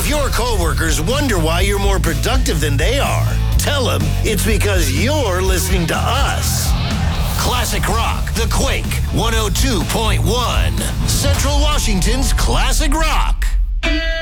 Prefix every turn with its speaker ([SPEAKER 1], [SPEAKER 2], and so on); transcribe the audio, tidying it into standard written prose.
[SPEAKER 1] If your coworkers wonder why you're more productive than they are, tell them it's because you're listening to us. Classic Rock, The Quake, 102.1. Central Washington's Classic Rock.